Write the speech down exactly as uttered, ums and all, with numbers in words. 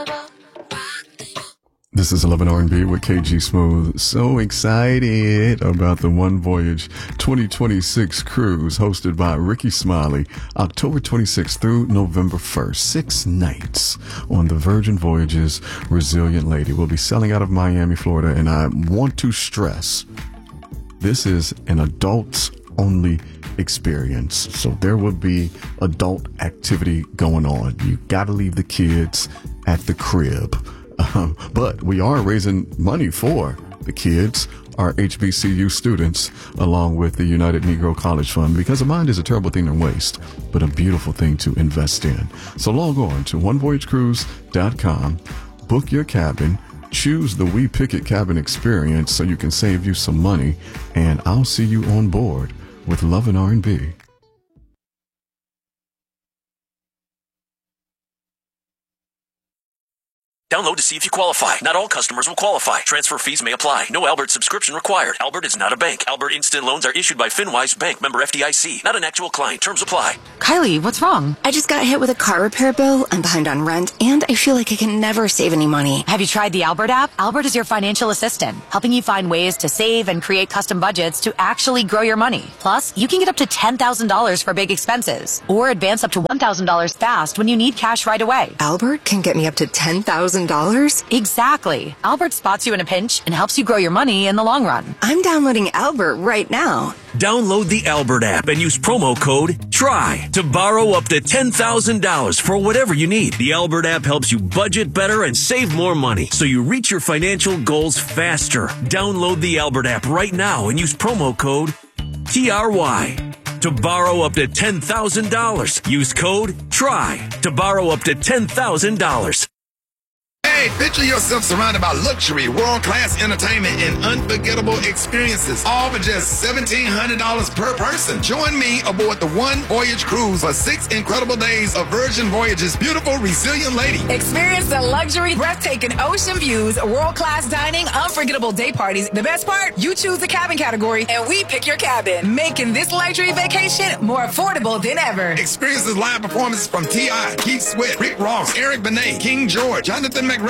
This is eleven R and B with K G Smooth. So excited about the One Voyage twenty twenty-six cruise hosted by Ricky Smiley, October twenty-sixth through November first. Six nights on the Virgin Voyages Resilient Lady. We'll be sailing out of Miami, Florida, and I want to stress this is an adults-only experience. So there will be adult activity going on. You got to leave the kids at the crib. Um, but we are raising money for the kids, our H B C U students, along with the United Negro College Fund, because a mind is a terrible thing to waste, but a beautiful thing to invest in. So log on to one voyage cruise dot com, book your cabin, choose the We Pick It cabin experience so you can save you some money, and I'll see you on board with Love and R and B. Download to see if you qualify. Not all customers will qualify. Transfer fees may apply. No Albert subscription required. Albert is not a bank. Albert Instant Loans are issued by FinWise Bank, member F D I C. Not an actual client. Terms apply. Kylie, what's wrong? I just got hit with a car repair bill. I'm behind on rent, and I feel like I can never save any money. Have you tried the Albert app? Albert is your financial assistant, helping you find ways to save and create custom budgets to actually grow your money. Plus, you can get up to ten thousand dollars for big expenses, or advance up to one thousand dollars fast when you need cash right away. Albert can get me up to ten thousand dollars? Exactly. Albert spots you in a pinch and helps you grow your money in the long run. I'm downloading Albert right now. Download the Albert app and use promo code TRY to borrow up to ten thousand dollars for whatever you need. The Albert app helps you budget better and save more money so you reach your financial goals faster. Download the Albert app right now and use promo code T R Y to borrow up to ten thousand dollars. Use code TRY to borrow up to ten thousand dollars. Hey, picture yourself surrounded by luxury, world-class entertainment, and unforgettable experiences, all for just seventeen hundred dollars per person. Join me aboard the One Voyage Cruise for six incredible days of Virgin Voyages' beautiful, resilient lady. Experience the luxury, breathtaking ocean views, world-class dining, unforgettable day parties. The best part? You choose the cabin category, and we pick your cabin, making this luxury vacation more affordable than ever. Experiences live performances from T I, Keith Sweat, Rick Ross, Eric Benet, King George, Jonathan McRae,